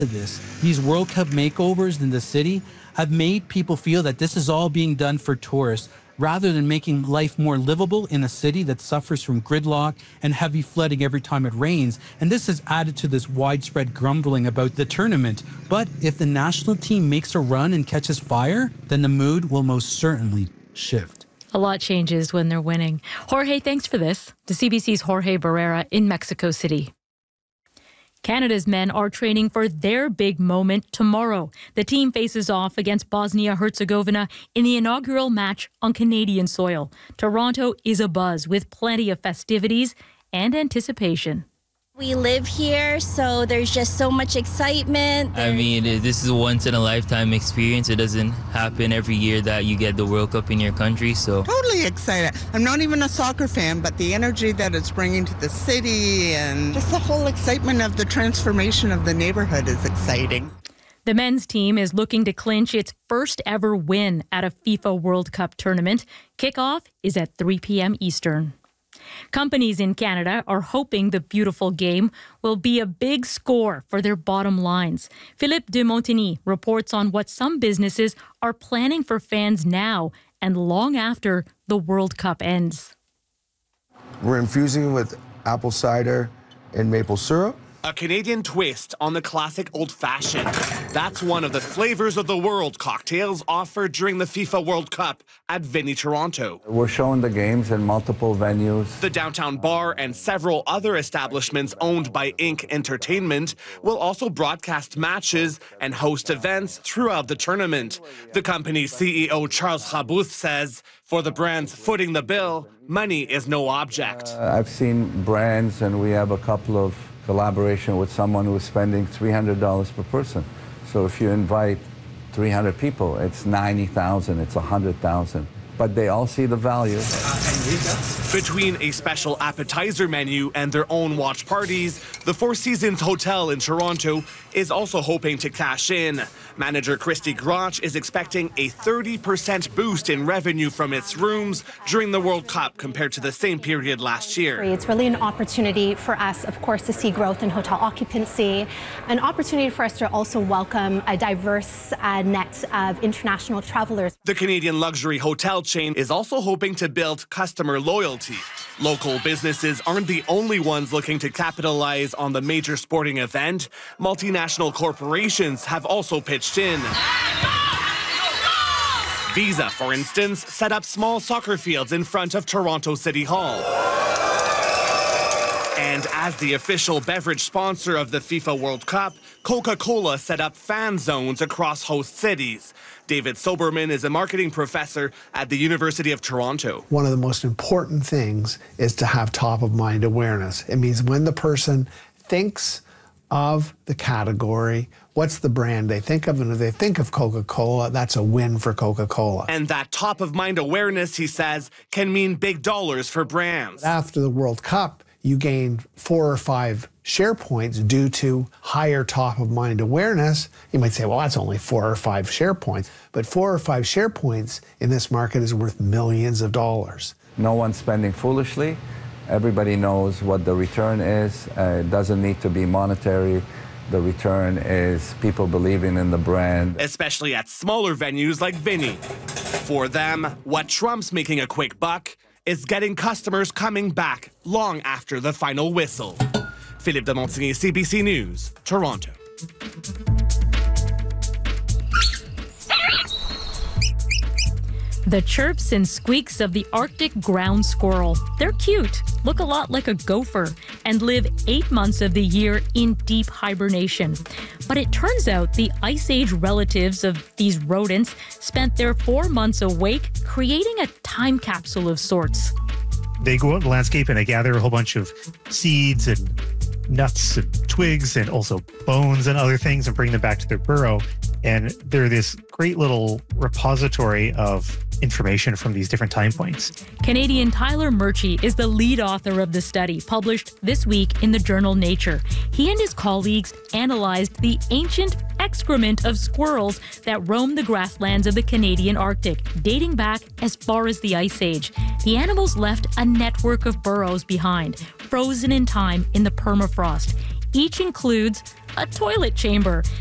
These World Cup makeovers in the city have made people feel that this is all being done for tourists, rather than making life more livable in a city that suffers from gridlock and heavy flooding every time it rains. And this has added to this widespread grumbling about the tournament. But if the national team makes a run and catches fire, then the mood will most certainly shift. A lot changes when they're winning. Jorge, thanks for this. To CBC's Jorge Barrera in Mexico City. Canada's men are training for their big moment tomorrow. The team faces off against Bosnia-Herzegovina in the inaugural match on Canadian soil. Toronto is abuzz with plenty of festivities and anticipation. We live here, so there's just so much excitement. I mean, this is a once-in-a-lifetime experience. It doesn't happen every year that you get the World Cup in your country, so... Totally excited. I'm not even a soccer fan, but the energy that it's bringing to the city and just the whole excitement of the transformation of the neighborhood is exciting. The men's team is looking to clinch its first ever win at a FIFA World Cup tournament. Kickoff is at 3 p.m. Eastern. Companies in Canada are hoping the beautiful game will be a big score for their bottom lines. Philippe de Montigny reports on what some businesses are planning for fans now and long after the World Cup ends. We're infusing with apple cider and maple syrup. A Canadian twist on the classic old-fashioned. That's one of the flavors of the world cocktails offered during the FIFA World Cup at Vinny Toronto. We're showing the games in multiple venues. The downtown bar and several other establishments owned by Inc. Entertainment will also broadcast matches and host events throughout the tournament. The company's CEO Charles Rabouth says, for the brands footing the bill, money is no object. I've seen brands, and we have a couple of collaboration with someone who is spending $300 per person. So if you invite 300 people, it's 90,000, it's 100,000. But they all see the value. Between a special appetizer menu and their own watch parties, the Four Seasons Hotel in Toronto is also hoping to cash in. Manager Christy Grotch is expecting a 30% boost in revenue from its rooms during the World Cup compared to the same period last year. It's really an opportunity for us, of course, to see growth in hotel occupancy, an opportunity for us to also welcome a diverse net of international travelers. The Canadian luxury hotel chain is also hoping to build customer loyalty. Local businesses aren't the only ones looking to capitalize on the major sporting event. Multinational corporations have also pitched in. Visa, for instance, set up small soccer fields in front of Toronto City Hall. And as the official beverage sponsor of the FIFA World Cup, Coca-Cola set up fan zones across host cities. David Soberman is a marketing professor at the University of Toronto. One of the most important things is to have top-of-mind awareness. It means when the person thinks of the category, what's the brand they think of, and if they think of Coca-Cola, that's a win for Coca-Cola. And that top-of-mind awareness, he says, can mean big dollars for brands. After the World Cup, you gain 4 or 5 share points due to higher top-of-mind awareness. You might say, well, that's only 4 or 5 share points. But 4 or 5 share points in this market is worth millions of dollars. No one's spending foolishly. Everybody knows what the return is. It doesn't need to be monetary. The return is people believing in the brand. Especially at smaller venues like Vinny. For them, what trumps making a quick buck is getting customers coming back long after the final whistle. Philippe de Montigny, CBC News, Toronto. The chirps and squeaks of the Arctic ground squirrel. They're cute, look a lot like a gopher, and live 8 months of the year in deep hibernation. But it turns out the Ice Age relatives of these rodents spent their 4 months awake, creating a time capsule of sorts. They go out in the landscape and they gather a whole bunch of seeds and nuts and twigs and also bones and other things and bring them back to their burrow. And they're this great little repository of information from these different time points. Canadian Tyler Murchie is the lead author of the study, published this week in the journal Nature. He and his colleagues analyzed the ancient excrement of squirrels that roam the grasslands of the Canadian Arctic, dating back as far as the Ice Age. The animals left a network of burrows behind, frozen in time in the permafrost. Each includes a toilet chamber.